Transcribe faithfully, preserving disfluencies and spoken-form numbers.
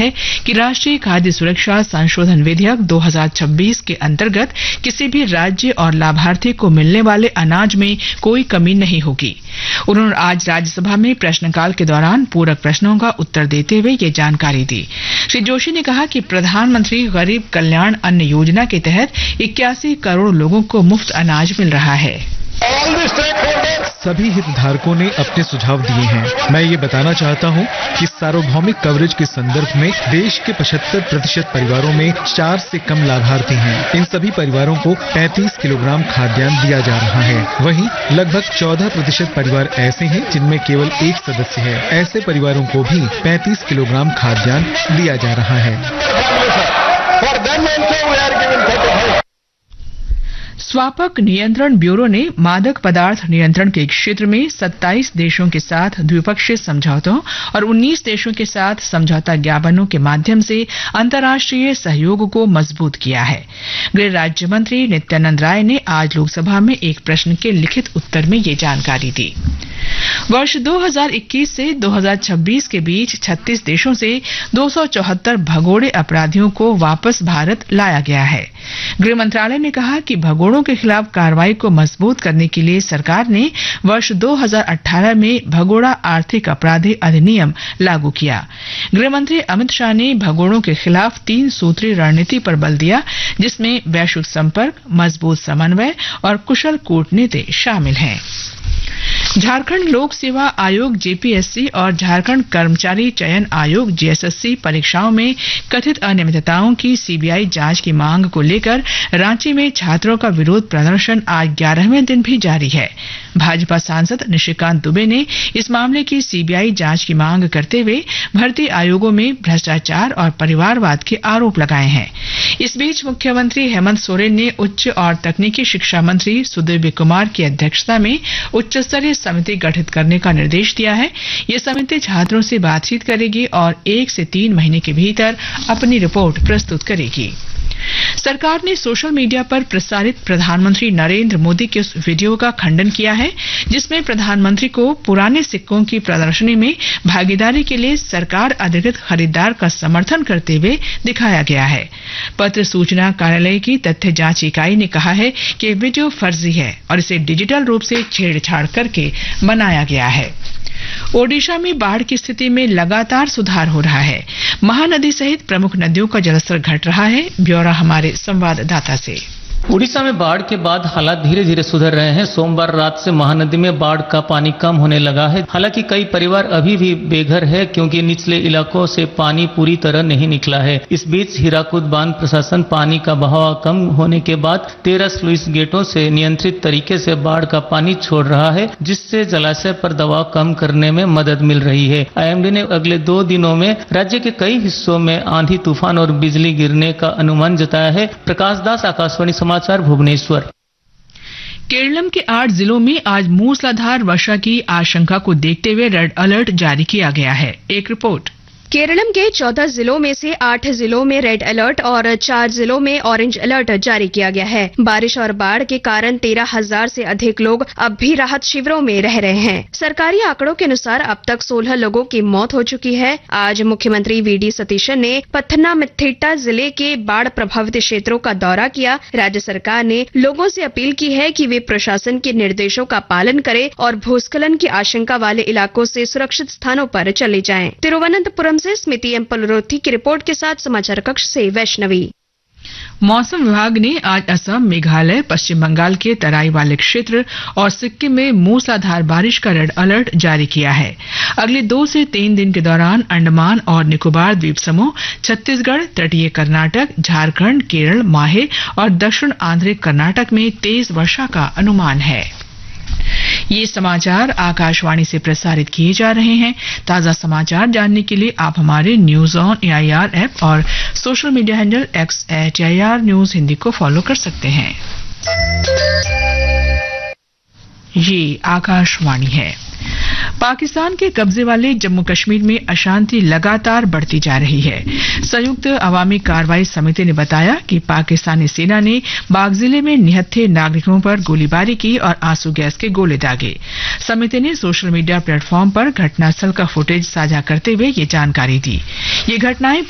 है कि राष्ट्रीय खाद्य सुरक्षा संशोधन विधेयक दो हज़ार छब्बीस के अंतर्गत किसी भी राज्य और लाभार्थी को मिलने वाले अनाज में कोई कमी नहीं होगी। उन्होंने आज राज्यसभा में प्रश्नकाल के दौरान पूरक प्रश्नों का उत्तर देते हुए ये जानकारी दी। श्री जोशी ने कहा कि प्रधानमंत्री गरीब कल्याण अन्न योजना के तहत इक्यासी करोड़ लोगों को मुफ्त अनाज मिल रहा है। सभी हितधारकों ने अपने सुझाव दिए हैं। मैं ये बताना चाहता हूँ कि सार्वभौमिक कवरेज के संदर्भ में देश के पचहत्तर प्रतिशत परिवारों में चार से कम लाभार्थी हैं। इन सभी परिवारों को पैंतीस किलोग्राम खाद्यान्न दिया जा रहा है। वहीं लगभग चौदह प्रतिशत परिवार ऐसे हैं जिनमें केवल एक सदस्य है। ऐसे परिवारों को भी पैंतीस किलोग्राम खाद्यान्न दिया जा रहा है। स्वापक नियंत्रण ब्यूरो ने मादक पदार्थ नियंत्रण के क्षेत्र में सत्ताईस देशों के साथ द्विपक्षीय समझौतों और उन्नीस देशों के साथ समझौता ज्ञापनों के माध्यम से अंतर्राष्ट्रीय सहयोग को मजबूत किया है। गृह राज्य मंत्री नित्यानंद राय ने आज लोकसभा में एक प्रश्न के लिखित उत्तर में ये जानकारी दी। वर्ष दो हज़ार इक्कीस से दो हज़ार छब्बीस के बीच छत्तीस देशों से दो सौ चौहत्तर भगोड़े अपराधियों को वापस भारत लाया गया है। गृह मंत्रालय ने कहा कि भगोड़ों के खिलाफ कार्रवाई को मजबूत करने के लिए सरकार ने वर्ष दो हज़ार अठारह में भगोड़ा आर्थिक अपराधी अधिनियम लागू किया। गृह मंत्री अमित शाह ने भगोड़ों के खिलाफ तीन सूत्री रणनीति पर बल दिया, जिसमें वैश्विक संपर्क, मजबूत समन्वय और कुशल कूटनीति शामिल हैं। झारखंड लोक सेवा आयोग जेपीएससी और झारखंड कर्मचारी चयन आयोग जेएसएससी परीक्षाओं में कथित अनियमितताओं की सीबीआई जांच की मांग को लेकर रांची में छात्रों का विरोध प्रदर्शन आज ग्यारहवें दिन भी जारी है। भाजपा सांसद निशिकांत दुबे ने इस मामले की सीबीआई जांच की मांग करते हुए भर्ती आयोगों में भ्रष्टाचार और परिवारवाद के आरोप लगाए हैं। इस बीच मुख्यमंत्री हेमंत सोरेन ने उच्च और तकनीकी शिक्षा मंत्री सुदीव्य कुमार की अध्यक्षता में उच्च स्तरीय समिति गठित करने का निर्देश दिया है। यह समिति छात्रों से बातचीत करेगी और एक से तीन महीने के भीतर अपनी रिपोर्ट प्रस्तुत करेगी। सरकार ने सोशल मीडिया पर प्रसारित प्रधानमंत्री नरेंद्र मोदी के उस वीडियो का खंडन किया है जिसमें प्रधानमंत्री को पुराने सिक्कों की प्रदर्शनी में भागीदारी के लिए सरकार अधिकृत खरीदार का समर्थन करते हुए दिखाया गया है। पत्र सूचना कार्यालय की तथ्य जांच इकाई ने कहा है कि वीडियो फर्जी है और इसे डिजिटल रूप से छेड़छाड़ करके बनाया गया है। ओडिशा में बाढ़ की स्थिति में लगातार सुधार हो रहा है। महानदी सहित प्रमुख नदियों का जलस्तर घट रहा है। ब्यौरा हमारे संवाददाता से। उड़ीसा में बाढ़ के बाद हालात धीरे धीरे सुधर रहे हैं। सोमवार रात से महानदी में बाढ़ का पानी कम होने लगा है। हालांकि कई परिवार अभी भी बेघर है क्योंकि निचले इलाकों से पानी पूरी तरह नहीं निकला है। इस बीच हीराकुद बांध प्रशासन पानी का बहाव कम होने के बाद तेरह स्लुइस गेटों से नियंत्रित तरीके से बाढ़ का पानी छोड़ रहा है, जिससे जलाशय पर दबाव कम करने में मदद मिल रही है। आईएमडी ने अगले दो दिनों में राज्य के कई हिस्सों में आंधी तूफान और बिजली गिरने का अनुमान जताया है। प्रकाश दास, आकाशवाणी समाचार, भुवनेश्वर। केरलम के आठ जिलों में आज मूसलाधार वर्षा की आशंका को देखते हुए रेड अलर्ट जारी किया गया है। एक रिपोर्ट। केरलम के चौदह जिलों में से आठ जिलों में रेड अलर्ट और चार जिलों में ऑरेंज अलर्ट जारी किया गया है। बारिश और बाढ़ के कारण तेरह हजार से अधिक लोग अब भी राहत शिविरों में रह रहे हैं। सरकारी आंकड़ों के अनुसार अब तक सोलह लोगों की मौत हो चुकी है। आज मुख्यमंत्री वीडी सतीशन ने पथनामथिट्टा जिले के बाढ़ प्रभावित क्षेत्रों का दौरा किया। राज्य सरकार ने लोगों से अपील की है कि वे प्रशासन के निर्देशों का पालन करें और भूस्खलन की आशंका वाले इलाकों से सुरक्षित स्थानों पर चले जाएं। तिरुवनंतपुरम से स्मृति एम पलरोथी की रिपोर्ट के साथ समाचार कक्ष से वैष्णवी। मौसम विभाग ने आज असम, मेघालय, पश्चिम बंगाल के तराई वाले क्षेत्र और सिक्किम में मूसलाधार बारिश का रेड अलर्ट जारी किया है। अगले दो से तीन दिन के दौरान अंडमान और निकोबार द्वीप समूह, छत्तीसगढ़, तटीय कर्नाटक, झारखंड, केरल, माहे और दक्षिण आंतरिक कर्नाटक में तेज वर्षा का अनुमान है। ये समाचार आकाशवाणी से प्रसारित किए जा रहे हैं। ताजा समाचार जानने के लिए आप हमारे न्यूज ऑन एआईआर ऐप और social media handle x eight AIR news Hindi को फॉलो कर सकते हैं। ये आकाशवाणी है। पाकिस्तान के कब्जे वाले जम्मू कश्मीर में अशांति लगातार बढ़ती जा रही है। संयुक्त अवामी कार्रवाई समिति ने बताया कि पाकिस्तानी सेना ने बाग जिले में निहत्थे नागरिकों पर गोलीबारी की और आंसू गैस के गोले दागे। समिति ने सोशल मीडिया प्लेटफॉर्म पर घटनास्थल का फुटेज साझा करते हुए ये जानकारी दी। ये घटनाएं